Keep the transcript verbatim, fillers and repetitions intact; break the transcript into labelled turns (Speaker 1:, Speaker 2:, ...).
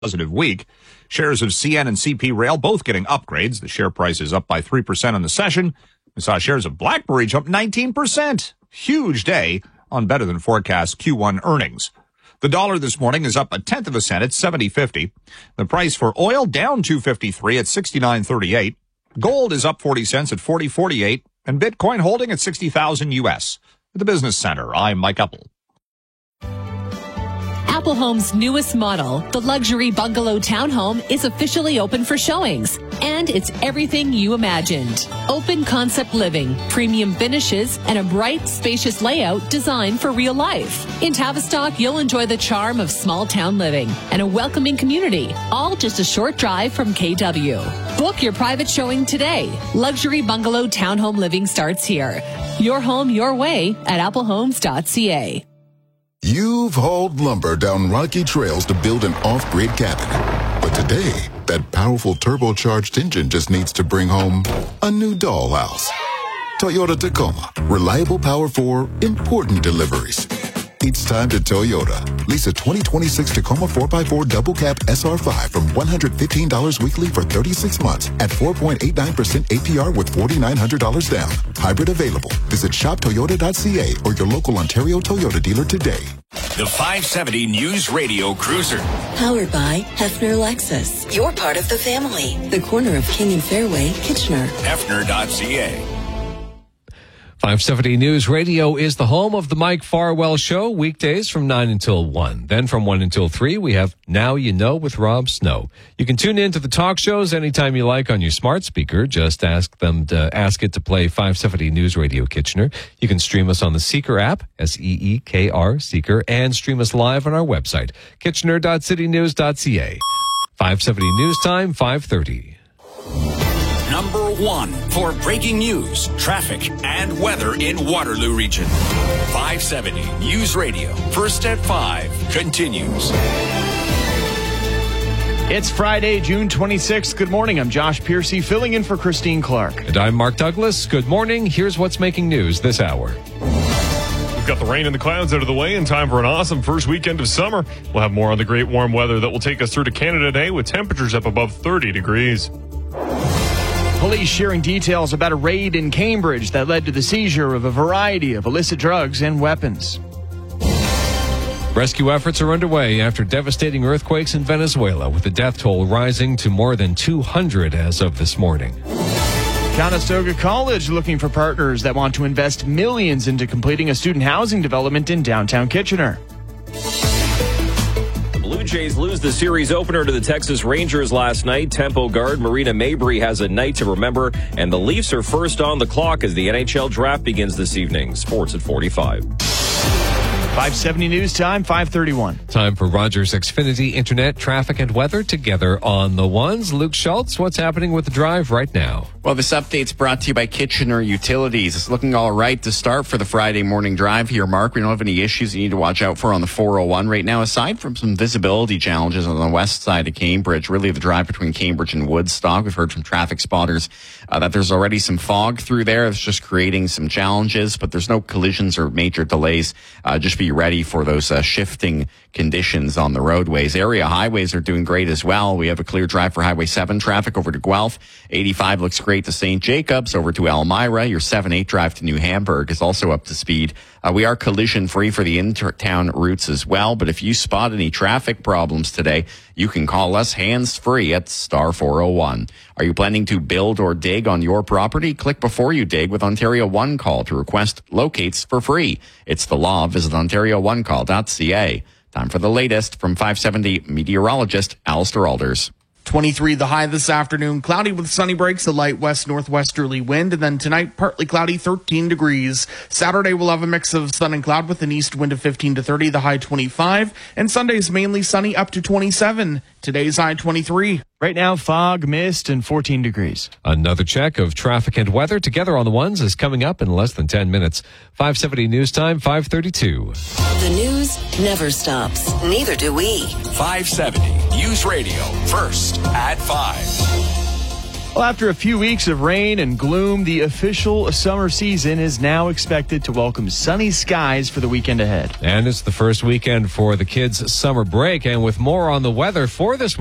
Speaker 1: Positive week. Shares of C N and C P Rail both getting upgrades. The share price is up by three percent on the session. We saw shares of BlackBerry jump nineteen percent. Huge day on better than forecast Q one earnings. The dollar this morning is up a tenth of a cent at seventy fifty. The price for oil down two fifty-three at sixty-nine thirty-eight. Gold is up forty cents at forty forty-eight. And Bitcoin holding at sixty thousand U S. At the Business Center, I'm Mike Uppel.
Speaker 2: Apple Home's newest model, the luxury bungalow townhome, is officially open for showings. And it's everything you imagined. Open concept living, premium finishes, and a bright, spacious layout designed for real life. In Tavistock, you'll enjoy the charm of small town living and a welcoming community, all just a short drive from K W. Book your private showing today. Luxury bungalow townhome living starts here. Your home, your way at apple homes dot c a.
Speaker 3: You've hauled lumber down rocky trails to build an off-grid cabin. But today, that powerful turbocharged engine just needs to bring home a new dollhouse. Toyota Tacoma. Reliable power for important deliveries. It's time to Toyota. Lease a twenty twenty-six Tacoma four by four Double Cab S R five from one hundred fifteen dollars weekly for thirty-six months at four point eight nine percent A P R with four thousand nine hundred dollars down. Hybrid available. Visit shop toyota dot c a or your local Ontario Toyota dealer today.
Speaker 4: The five seventy News Radio Cruiser.
Speaker 5: Powered by Hefner Lexus. You're part of the family. The corner of King and Fairway, Kitchener.
Speaker 4: Hefner dot c a.
Speaker 6: five seventy News Radio is the home of the Mike Farwell Show, weekdays from nine until one. Then from one until three, we have Now You Know with Rob Snow. You can tune in to the talk shows anytime you like on your smart speaker. Just ask them to ask it to play five seventy News Radio Kitchener. You can stream us on the Seeker app, S E E K R, Seeker, and stream us live on our website, kitchener dot city news dot c a. five seventy News Time, five thirty.
Speaker 4: Number one for breaking news, traffic, and weather in Waterloo Region. five seventy News Radio, first at five, continues.
Speaker 7: It's Friday, June twenty-sixth. Good morning. I'm Josh Piercy, filling in for Christine Clark.
Speaker 6: And I'm Mark Douglas. Good morning. Here's what's making news this hour.
Speaker 8: We've got the rain and the clouds out of the way in time for an awesome first weekend of summer. We'll have more on the great warm weather that will take us through to Canada today with temperatures up above thirty degrees.
Speaker 7: Police sharing details about a raid in Cambridge that led to the seizure of a variety of illicit drugs and weapons.
Speaker 6: Rescue efforts are underway after devastating earthquakes in Venezuela, with the death toll rising to more than two hundred as of this morning.
Speaker 7: Conestoga College looking for partners that want to invest millions into completing a student housing development in downtown Kitchener.
Speaker 9: Blue Jays lose the series opener to the Texas Rangers last night. Tempo guard Marina Mabry has a night to remember, and the Leafs are first on the clock as the N H L draft begins this evening. Sports at forty-five.
Speaker 7: five seventy News Time, five thirty-one.
Speaker 6: Time for Rogers Xfinity Internet, traffic, and weather together on the ones. Luke Schultz, what's happening with the drive right now?
Speaker 10: Well, this update's brought to you by Kitchener Utilities. It's looking all right to start for the Friday morning drive here, Mark. We don't have any issues you need to watch out for on the four oh one right now, aside from some visibility challenges on the west side of Cambridge. Really, the drive between Cambridge and Woodstock. We've heard from traffic spotters uh, that there's already some fog through there. It's just creating some challenges, but there's no collisions or major delays. Uh, just be ready for those uh, shifting conditions on the roadways. Area highways are doing great as well. We have a clear drive for Highway seven traffic over to Guelph. eighty-five looks great to Saint Jacobs, over to Elmira. Your seven eight drive to New Hamburg is also up to speed. Uh, we are collision free for the inter-town routes as well, but if you spot any traffic problems today, you can call us hands free at star four oh one. Are you planning to build or dig on your property? Click before you dig with Ontario One Call to request locates for free. It's the law. Visit ontario one call dot c a. Time for the latest from five seventy meteorologist Alistair Alders.
Speaker 11: twenty-three the high this afternoon, cloudy with sunny breaks, a light west northwesterly wind, and then tonight partly cloudy, thirteen degrees. Saturday we'll have a mix of sun and cloud with an east wind of fifteen to thirty, the high twenty-five, and Sunday's mainly sunny up to twenty-seven. Today's high twenty-three.
Speaker 7: Right now, fog, mist, and fourteen degrees.
Speaker 6: Another check of traffic and weather together on the ones is coming up in less than ten minutes. five seventy News Time, five thirty-two.
Speaker 5: The news never stops. Neither do we.
Speaker 4: five seventy News Radio, first at five.
Speaker 7: Well, after a few weeks of rain and gloom, the official summer season is now expected to welcome sunny skies for the weekend ahead.
Speaker 6: And it's the first weekend for the kids' summer break. And with more on the weather for this